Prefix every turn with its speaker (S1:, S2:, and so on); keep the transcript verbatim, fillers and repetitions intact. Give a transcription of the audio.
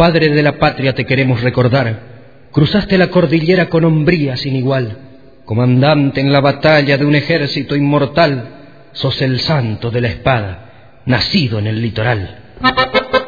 S1: padre de la patria te queremos recordar. Cruzaste la cordillera con hombría sin igual, comandante en la batalla de un ejército inmortal. Sos el santo de la espada, nacido en el litoral.